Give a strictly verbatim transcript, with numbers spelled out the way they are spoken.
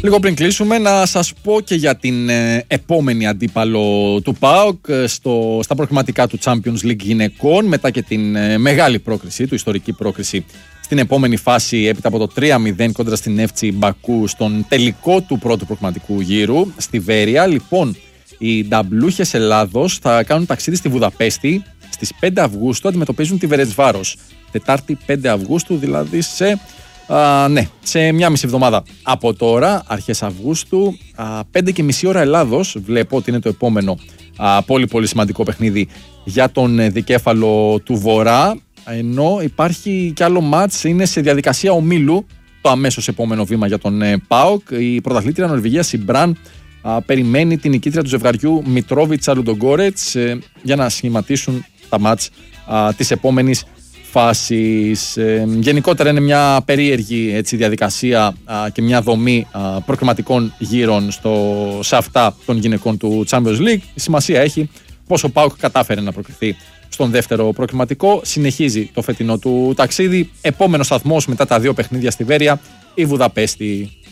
Λίγο πριν κλείσουμε, να σας πω και για την ε, επόμενη αντίπαλο του ΠΑΟΚ στο, στα προκριματικά του Champions League γυναικών, μετά και την ε, μεγάλη πρόκριση, του ιστορική πρόκριση στην επόμενη φάση έπειτα από το τρία μηδέν κόντρα στην εφ σι Μπακού στον τελικό του πρώτου προκριματικού γύρου στη Βέρεια. Λοιπόν, οι νταμπλούχες Ελλάδος θα κάνουν ταξίδι στη Βουδαπέστη στις πέντε Αυγούστου, αντιμετωπίζουν τη Βερετσβάρος. Τετάρτη πέντε Αυγούστου, δηλαδή σε, α, ναι, σε μια μισή εβδομάδα από τώρα, αρχές Αυγούστου, α, πέντε και μισή ώρα Ελλάδος. Βλέπω ότι είναι το επόμενο α, πολύ πολύ σημαντικό παιχνίδι για τον δικέφαλο του Βορρά. Ενώ υπάρχει κι άλλο μάτς, είναι σε διαδικασία ομίλου, το αμέσως επόμενο βήμα για τον ε, ΠΑΟΚ. Η πρωταθλήτρια Νορβηγίας, η Μπραν, α, περιμένει την νικήτρια του ζευγαριού Μιτρόβιτσα Λουντογκόρετς ε, για να σχηματίσουν τα μάτς α, της επόμενης φάσης. Ε, γενικότερα είναι μια περίεργη έτσι, διαδικασία α, και μια δομή α, προκριματικών γύρων στο, σε αυτά των γυναικών του Champions League. Η σημασία έχει πως ο ΠΑΟΚ κατάφερε να προκριθεί στον δεύτερο προκριματικό. Συνεχίζει το φετινό του ταξίδι. Επόμενος σταθμός μετά τα δύο παιχνίδια στη Βέρεια, η Βουδαπέστη.